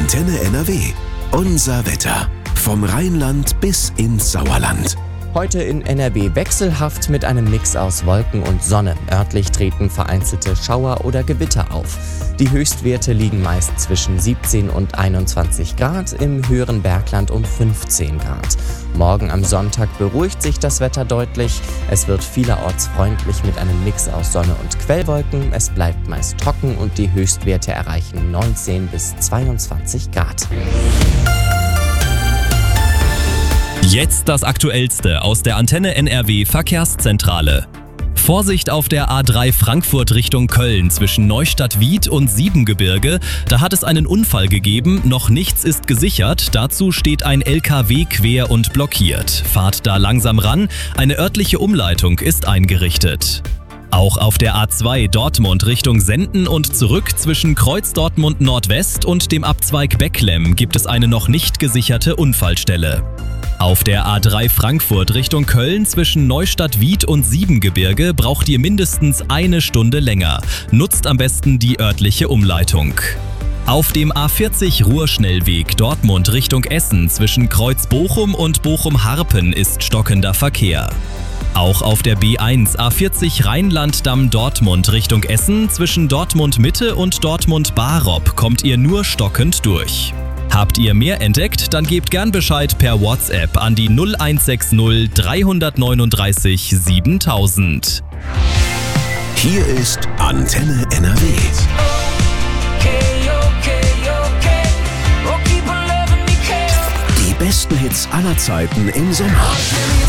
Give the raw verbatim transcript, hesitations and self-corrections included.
Antenne N R W. Unser Wetter. Vom Rheinland bis ins Sauerland. Heute in N R W wechselhaft mit einem Mix aus Wolken und Sonne. Örtlich treten vereinzelte Schauer oder Gewitter auf. Die Höchstwerte liegen meist zwischen siebzehn und einundzwanzig Grad, im höheren Bergland um fünfzehn Grad. Morgen am Sonntag beruhigt sich das Wetter deutlich. Es wird vielerorts freundlich mit einem Mix aus Sonne und Quellwolken. Es bleibt meist trocken und die Höchstwerte erreichen neunzehn bis zweiundzwanzig Grad. Jetzt das Aktuellste aus der Antenne N R W Verkehrszentrale. Vorsicht auf der A drei Frankfurt Richtung Köln zwischen Neustadt-Wied und Siebengebirge. Da hat es einen Unfall gegeben, noch nichts ist gesichert. Dazu steht ein L K W quer und blockiert. Fahrt da langsam ran, eine örtliche Umleitung ist eingerichtet. Auch auf der A zwei Dortmund Richtung Senden und zurück zwischen Kreuz Dortmund Nordwest und dem Abzweig Becklem gibt es eine noch nicht gesicherte Unfallstelle. Auf der A drei Frankfurt Richtung Köln zwischen Neustadt-Wied und Siebengebirge braucht ihr mindestens eine Stunde länger. Nutzt am besten die örtliche Umleitung. Auf dem A vierzig Ruhrschnellweg Dortmund Richtung Essen zwischen Kreuz Bochum und Bochum-Harpen ist stockender Verkehr. Auch auf der B eins A vierzig Rheinland-Damm Dortmund Richtung Essen zwischen Dortmund Mitte und Dortmund Barop kommt ihr nur stockend durch. Habt ihr mehr entdeckt, dann gebt gern Bescheid per WhatsApp an die null eins sechs null drei neun drei siebentausend. Hier ist Antenne N R W. Die besten Hits aller Zeiten im Sommer.